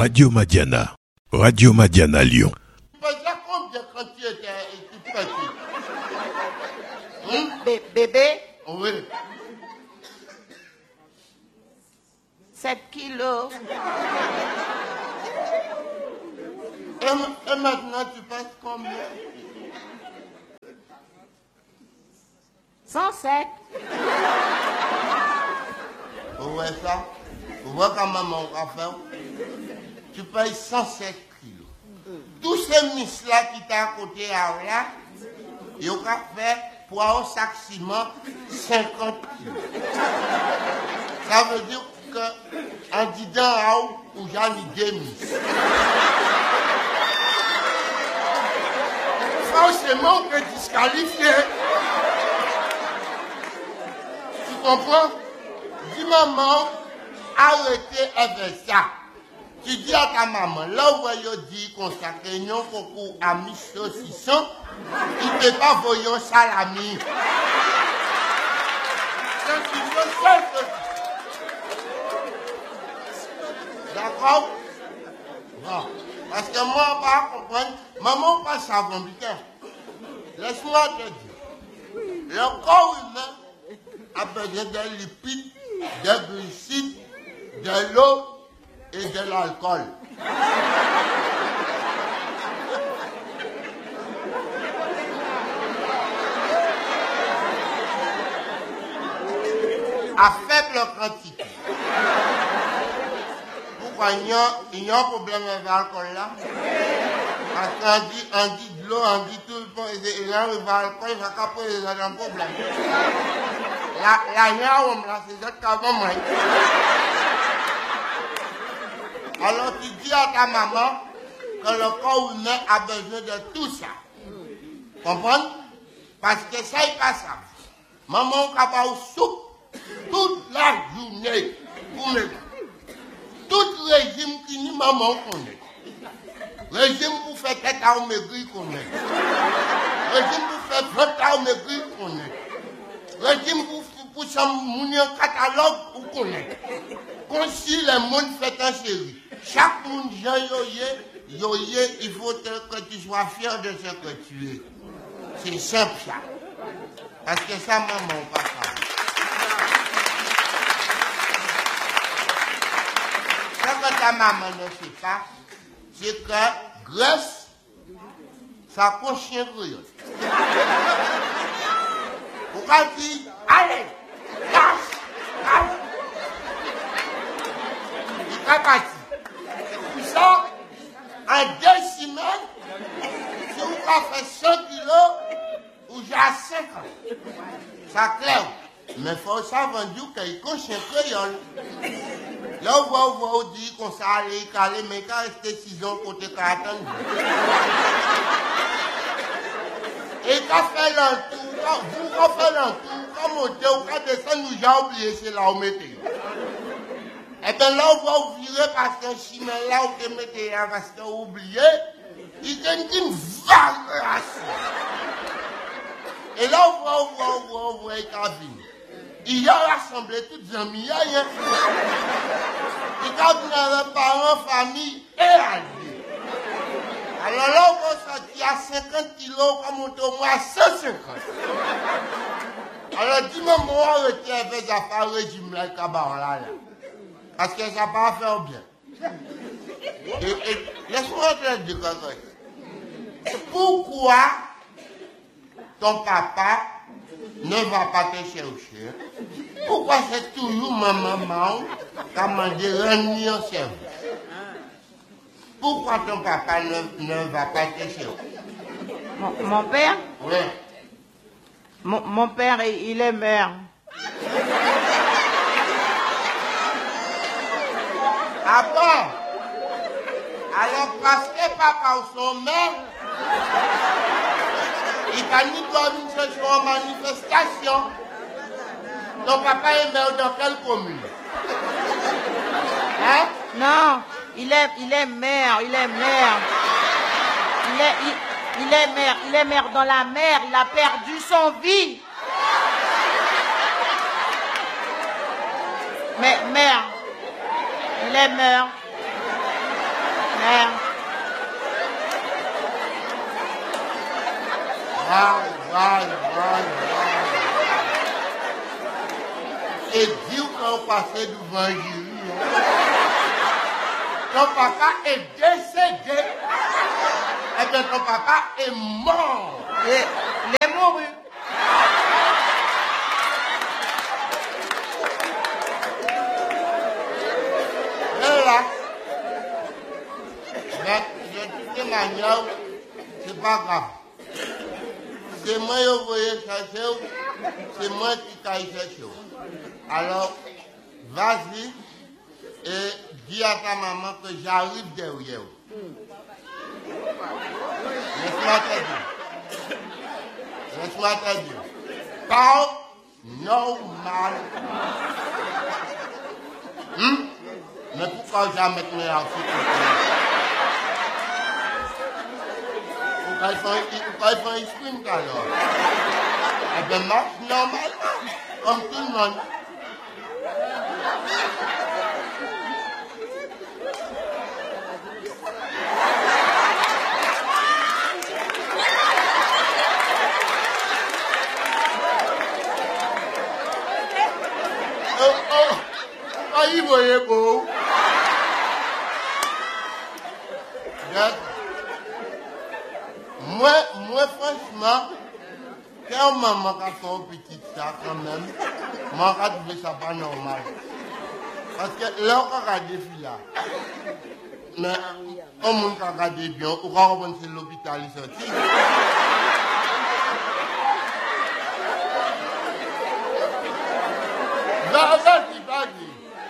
Radio Madiana. Radio Madiana Lyon. Tu faisais combien quand tu étais petit? Bébé, Oui. 7 kilos. Et maintenant, tu passes combien? 107. Vous voyez ça? Vous voyez quand maman va faire? Tu payes 107 kilos. Tous ces miss-là qui t'ont à côté là, ils ont fait pour un sac ciment 50 kilos. Ça veut dire qu'un didant ou j'en ai deux miss. Franchement, on peut disqualifier. Tu comprends? Dis maman, arrêtez avec ça. Tu dis à ta maman, là où elle dit qu'on s'accroche concours à mis saucisson, il ne peut pas voyer un salami. Donc il faut faire d'accord? Bon. Parce que moi, on va comprendre. Maman, pas savon, putain. Laisse-moi te dire. Le corps humain a besoin de lipides, de glucides, de l'eau et de l'alcool. À faible quantité. Pourquoi il y a un problème avec l'alcool là? Parce qu'on dit de l'eau, on dit tout le temps, et là, il va l'alcool, il va capoter un problème. La yaoum là, c'est ça qu'avant moi. Alors tu dis à ta maman que le corps humain a besoin de tout ça. Comprends? Parce que ça, il passe ça. Maman, on va au soupe toute la journée pour me. Tout régime qui ni maman connaît. Régime pour faire tête à maigrir connaît. Régime pour faire 20 à maigrir connaît. Régime pour s'amounir un catalogue ou connaît. Quand si le monde fait un série. Chaque monde, yoye, il faut que tu sois fier de ce que tu es. C'est simple ça. Parce que ça, maman, pas ça. Ce que ta maman ne fait pas, c'est que graisse, ça cochien griotte. Pourquoi tu dis, allez, casse. Il est parti. Puis ça, en 2 semaines, si vous avez fait 100 kilos, ou j'ai 50. Ça clair. Mais il faut savoir qu'il est cochien créole. Là, on dit qu'on s'est allé caler, mais quand rester 6 ans côté carton. Et quand fait l'entour, vous faites l'entour, quand montez ou quand descendez, nous j'ai oublié, c'est là où vous mettez. Et bien là, on va vous virer parce que si là où vous mettez, parce que vous oubliez, il y a une vague. Et là, on voit les cabines. Il y a rassemblé toutes les amis. Il y a les parents, famille et alliés. Alors là, on va sortir à 50 kilos, on va monter au moins à 150. Alors dis-moi, moi, arrêtez avec les affaires régime là, là. Parce que ça va faire bien. Et laisse-moi te dire quelque chose. Pourquoi ton papa ne va pas te chercher? Pourquoi c'est toujours ma maman qui m'a dit rendre en service? Pourquoi ton papa ne va pas te chercher? Mon père? Oui. Mon père, il est maire. Ah bon? Alors parce que papa ou son maire, il va ni comme une session en manifestation. Ton papa est maire dans quelle commune? Hein? Non, il est maire, il est maire. Il est maire dans la mer, il a perdu son vie. Mais maire, il est maire. Mère. Et dis qu'on passait devant lui. Ton papa est décédé. Eh bien, ton papa est mort. Il est mouru. Et là, mais de toute manière, c'est pas grave. C'est moi qui voulais chercher, c'est moi qui t'ai cherché. Alors, vas-y et dis à ta maman que j'arrive derrière. Laisse-moi te dire. Laisse-moi te dire. Parle normal. Mais pourquoi jamais te mettre en pourquoi ils font un sprint alors? Eh bien, marche normal, comme tout le monde. Oh, il voyait beau. Moi, franchement, quand maman a fait un petit ça quand même, moi, je trouve ça pas normal. Parce que là, on a regardé là. Mais, on a regardé bien, on va remonter l'hôpital, il sorti. Vas-y.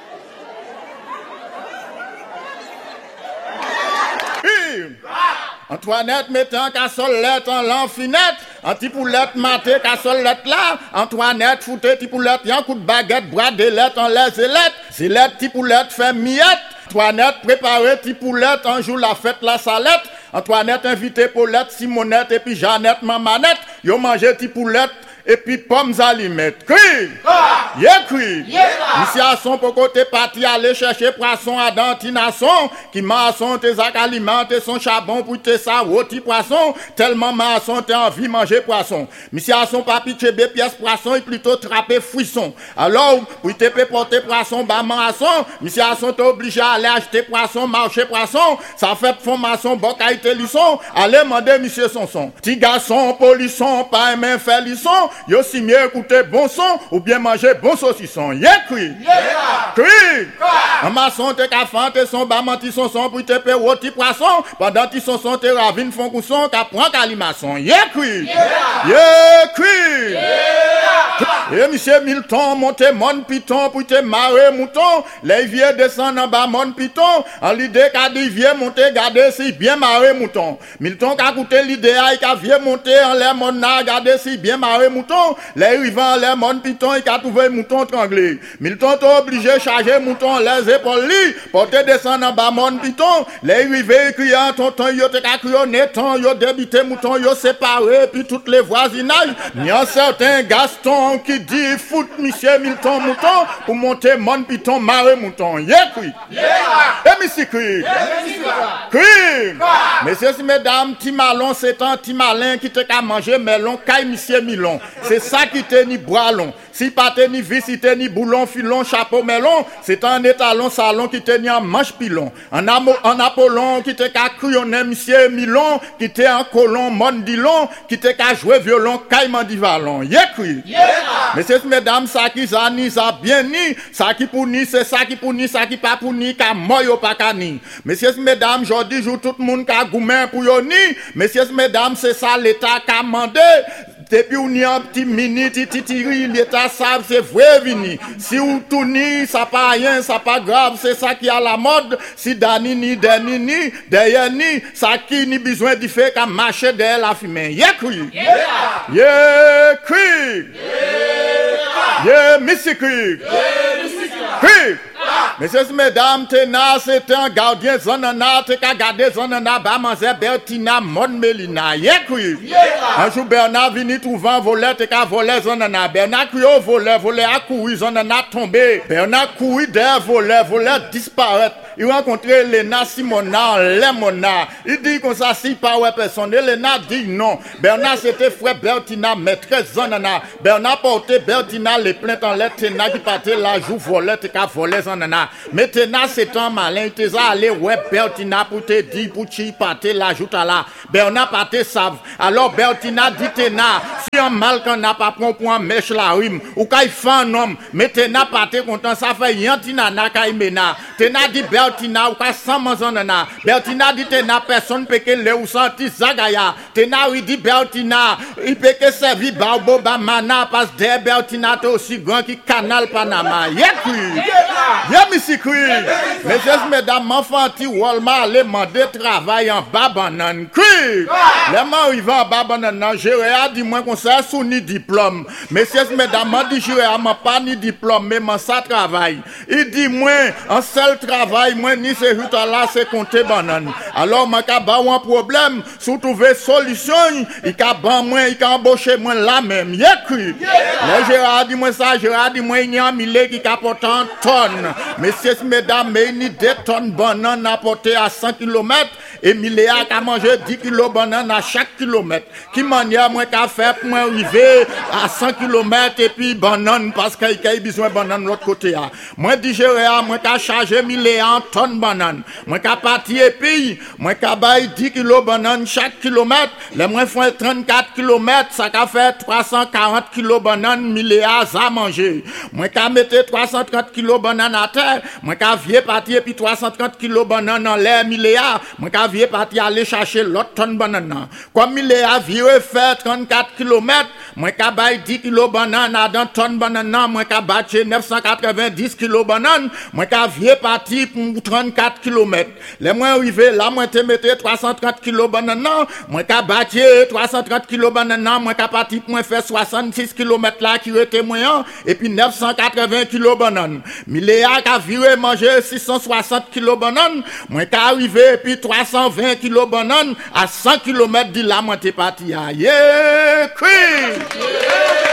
Antoinette mettant cassolette en l'enfinette, antipoulette maté cassolette là, Antoinette foutait tipoulette, y'en coup de baguette, bras d'élette en les ailettes, zélette tipoulette fait miette, Antoinette préparait tipoulette, en joue la fête la salette, Antoinette invité Paulette, Simonette et puis Jeannette mamanette, yo mangé tipoulette, et puis pommes alimettes. Cri! Cri! Ici à son pour côté parti aller chercher poisson à dentinasson, qui maçon tes alimenter son charbon pour tes ça rôti poisson, tellement maçon t'es envie manger poisson. Ici à son papi chébé pièce poisson et plutôt trapper fouisson. Alors, pour te porter poisson bas maçon, ici à son t'es obligé à aller acheter poisson, marcher poisson, ça fait fond maçon, bon qualité lisson, allez demander monsieur Sonson. Petit garçon, polisson, pas aimé faire lisson, yo si mieux écouter bon son ou bien manger bon saucisson. Cri! Cri! Un maçon te cafan te son bas menti son pour te payer rôti poisson pendant ti son te ravine font cousson qu'a prend calimaçon. Cri! Cri! Et monsieur Milton monte mon piton pour te marrer mouton, les vieux descendent en bas mon piton, en l'idée qu'a dit vieux monter garder si bien marrer mouton. Milton qu'a coûté l'idée qu'a vieux monter en l'air mon na garder si bien marrer mouton, les rivants les mon piton et qu'a trouvé mouton tranglé. Milton t'a obligé de charger mouton les épaules li, porter descendre en bas mon piton, les rivés criant tonton yo te qu'a crié neton yo débité mouton yo séparé puis toutes les voisinages, ni un certain Gaston qui dit fout monsieur Milton mouton pour monter mon piton marrer mouton. Cri! Et monsieur cri! Cri! Messieurs et mesdames, ti malon c'est un ti malin qui te qu'a manger melon caille monsieur Milon. C'est ça qui te ni bras long. Si pas te ni vis, si te ni boulon, filon, chapeau melon, c'est un étalon salon qui te ni en manche pilon. En Apollon qui te qu'a crionné monsieur Milon, qui te en colon mondilon, qui te qu'a joué violon caille mandivalon. Cri! Messieurs et mesdames, ça qui zani, ça bien ni, ça qui pour ni, c'est ça qui pour ni, ça qui pas pour ni, qu'a moyo pas qu'a ni. Messieurs et mesdames, aujourd'hui, joue tout le monde qu'a goumen pour yo ni. Messieurs et mesdames, c'est ça l'État qu'a mandé. Depuis on y a un petit mini titiri, l'État savent c'est vrai vini. Si ou tout ni, ça pas rien, ça pas grave, c'est ça qui a la mode. Si dani ni, deni ni, derrière ni, ça qui ni besoin d'y faire qu'à marcher derrière la fumée. Cri! Cri! Missy cri! Cri! Messieurs, mesdames, Tena, c'était un gardien Zonana, t'es qu'à garder Zonana, Bamanzé, Bertina, Mon Melina. Yekui. Un jour, Bernard vini trouver un volet, t'es qu'à voler Zonana. Bernard crié au volet a couru, Zonana tombé. Bernard couru derrière volet disparaître. Il rencontrait Elena Simona, Lemona. Il dit qu'on s'assit pas ouais personne. Elena dit non. Bernard c'était frère Bertina, maîtresse Zonana. Bernard portait Bertina les plaintes en lettre, Tena qui partait la joue volet, t'es qu'à voler Zonana. Mais Tena c'est un malin, il t'es allé ouais Bertina pour te dire, pour t'y partir la joue à la. Bernard partait savent. Alors Bertina dit Tena, si un mal qu'on n'a pas pris pour un mèche la rime, ou qu'il fait un homme, mais Tena partait content, ça fait yantinana kaimena. Tena dit Bertina ou ka sans manzonana. Bertina dit Tena personne peut que le ou senti zagaya. Tena oui dit Bertina, il peut que servir Barbo Bamana parce que Bertina est aussi grand que Canal Panama. Yekui. Yemisikui. Messieurs, mesdames, enfants, ti Walmart aller demander travail en Babanan. Kui. Les gens ils vont en Babanan, Jéréa dit moi qu'on sait sous ni diplôme. Messieurs, mesdames, dit Jéréa m'a pas ni diplôme mais moi ça travail. Il dit moi un seul travail moi ni c'est juste là c'est compter banane. Alors moi ka ba un problème, sous trouver solution, il ka ban moi, il ka embaucher moi là même. Yekui. Le Gérard dit moi ça, Gérard dit moi il y a un millet qui apporte un tonne. Messieurs, mesdames, mais il y a 2 tonnes banane apportées à 100 km et millet a mangé 10 kg banane à chaque kilomètre. Qui manière moi ka faire pour moi arriver à 100 km et puis banane parce qu'il y a besoin de banane de l'autre côté. Moi dit Gérard, moi ka charger millet en tonnes banane. Moi ka partir et puis moi ka bailler 10 kg banane chaque kilomètre. Les moi font 34 km, ça ka fait 340 kg banane millet à manger. Moi ka mettre 330 kg banane à terre, moi ka vieux partir et puis 330 kg banane en l'air millet. Moi ka vieux partir aller chercher l'autre tonne banane. Comme millet a vieux fait 34 km, moi ka bailler 10 kg banane dans tonne banane, moi ka battre 990 kg banane, moi ka vieux partir pour 34 km. Les moi arrivé là moi te mettre 330 kg banane, moi ka battre 330 kg banane, moi ka partir pour faire 66 km là qui était moyen et puis 980 kg banane. Miléa ka viré manger 660 kg banane, moi ka arrivé et puis 320 kg banane à 100 km de là moi te parti. Yeah,